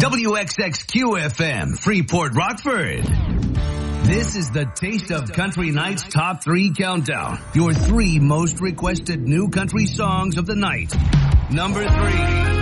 WXXQ-FM, Freeport, Rockford. This is the Taste of Country Night's Top 3 Countdown. Your 3 most requested new country songs of the night. Number 3.